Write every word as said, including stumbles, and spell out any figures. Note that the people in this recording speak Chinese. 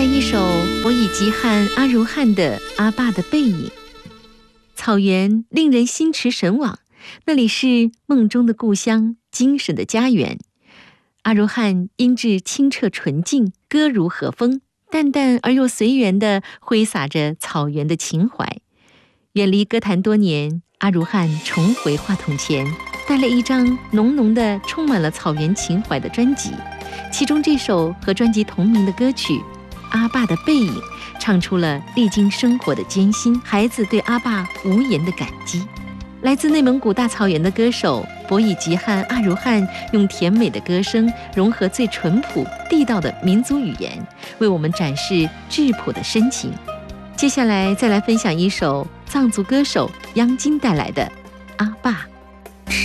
一首伯以吉汉阿如汉的《阿爸的背影》。草原令人心驰神往，那里是梦中的故乡，精神的家园。阿如汉音质清澈纯净，歌如和风，淡淡而又随缘地挥洒着草原的情怀。远离歌坛多年，阿如汉重回话筒前，带了一张浓浓的充满了草原情怀的专辑，其中这首和专辑同名的歌曲《阿爸的背影》，唱出了历经生活的艰辛，孩子对阿爸无言的感激。来自内蒙古大草原的歌手伯以吉汉阿如汉，用甜美的歌声融合最淳朴地道的民族语言，为我们展示质朴的深情。接下来再来分享一首藏族歌手央金带来的《阿爸》。